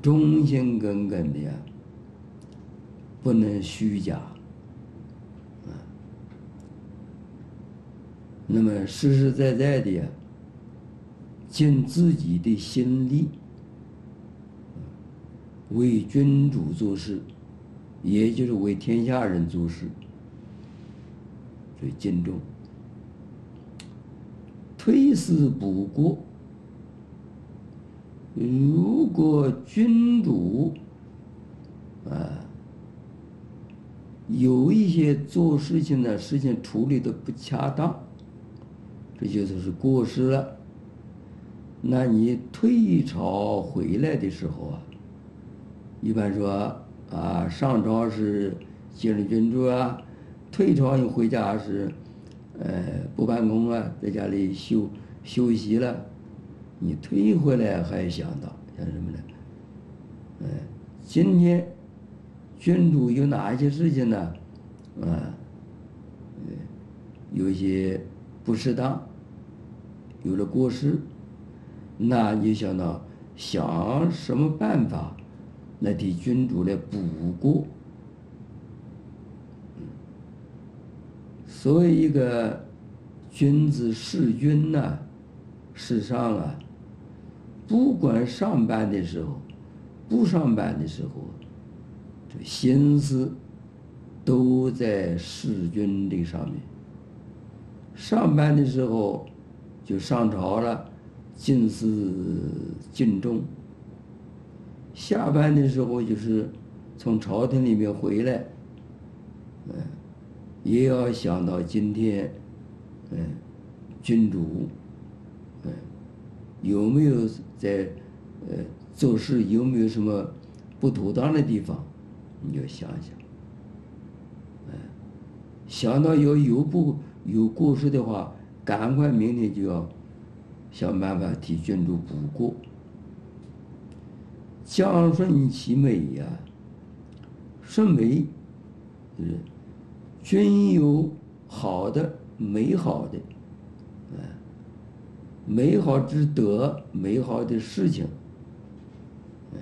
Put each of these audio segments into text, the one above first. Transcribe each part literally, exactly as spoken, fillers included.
忠心耿耿的呀，不能虚假。啊，那么实实在在的呀，尽自己的心力，为君主做事，也就是为天下人做事，所以尽忠。推思补过，如果君主啊有一些做事情的事情处理的不恰当，这就是过失了。那你退朝回来的时候啊，一般说啊，上朝是接任君主啊，退朝你回家是呃不办公啊，在家里休休息了。你退回来还想到想什么呢？呃，今天君主有哪些事情呢？啊，呃，有一些不适当，有了过失，那你想到想什么办法来替君主来补过？所以一个君子事君呐，事上啊，不管上班的时候，不上班的时候，这心思都在事君这上面。上班的时候就上朝了，尽思尽忠；下班的时候就是从朝廷里面回来，嗯，也要想到今天，嗯，君主，嗯，有没有在呃做事有没有什么不妥当的地方，你就想想，嗯，想到有有不有过失的话，赶快明天就要想办法替君主补过。将顺其美呀，顺美就是均有好的美好的，嗯，美好之德，美好的事情，嗯，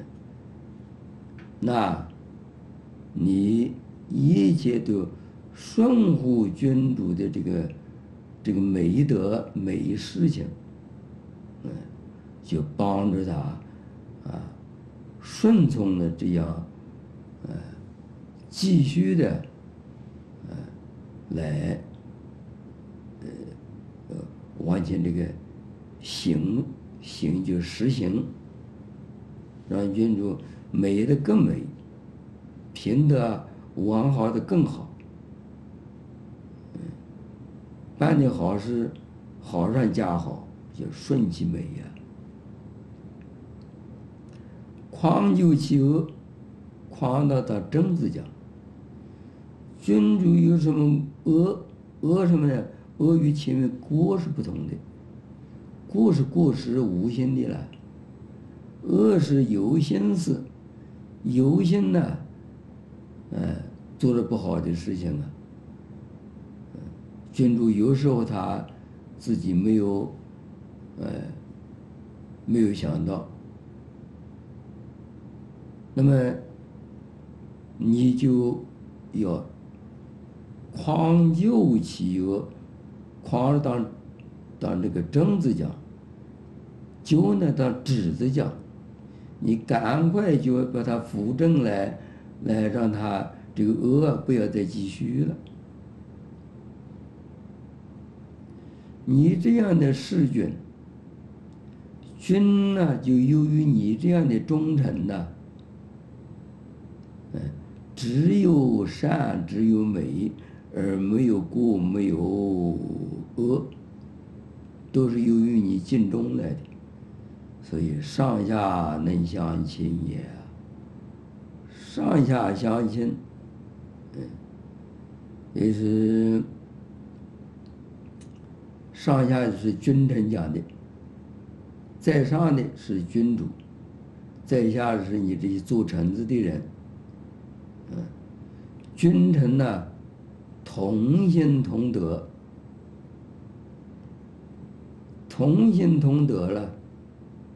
那你一切都顺乎君主的这个这个美德美事情，嗯，就帮着他啊顺从的这样，呃，继续的，呃，来，呃，呃，完成这个行行就实行，让君主美的更美，品德完好的更好，嗯，办的好事好上加好，就顺其美呀。匡救其恶，匡到到正字讲，君主有什么恶？恶什么呢？恶与前面过是不同的，过是过失无心的了，恶是有心思，有心呢，呃，做了不好的事情啊。君主有时候他自己没有，呃，没有想到。那么你就要匡救其恶，匡当当这个正字讲，救呢当止字讲，你赶快就把它扶正来，来让他这个恶不要再继续了。你这样的弑君，君呢就由于你这样的忠臣呢，嗯，只有善，只有美，而没有过，没有恶，都是由于你尽忠来的，所以上下能相亲也。上下相亲，嗯，也是上下是君臣讲的，在上的是君主，在下是你这些做臣子的人。嗯，君臣呢，同心同德，同心同德了，